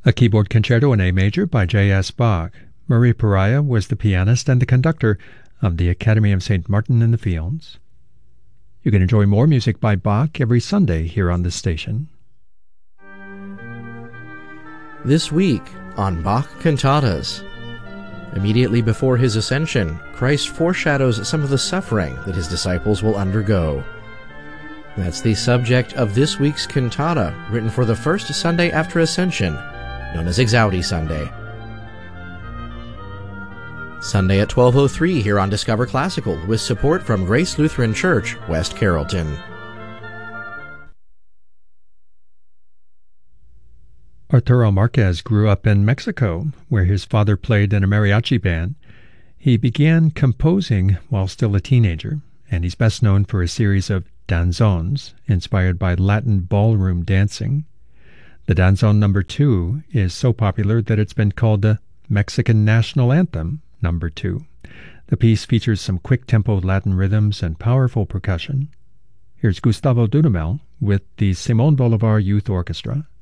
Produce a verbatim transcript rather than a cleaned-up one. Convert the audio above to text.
A keyboard concerto in A major by J S Bach. Marie Pariah was the pianist and the conductor of the Academy of Saint Martin in the Fields. You can enjoy more music by Bach every Sunday here on this station. This week on Bach Cantatas. Immediately before his ascension, Christ foreshadows some of the suffering that his disciples will undergo. That's the subject of this week's cantata, written for the first Sunday after Ascension, known as Exaudi Sunday. Sunday at twelve oh three here on Discover Classical, with support from Grace Lutheran Church, West Carrollton. Arturo Marquez grew up in Mexico, where his father played in a mariachi band. He began composing while still a teenager, and he's best known for a series of danzons inspired by Latin ballroom dancing. The danzon number two is so popular that it's been called the Mexican national anthem, number two. The piece features some quick-tempo Latin rhythms and powerful percussion. Here's Gustavo Dudamel with the Simón Bolívar Youth Orchestra.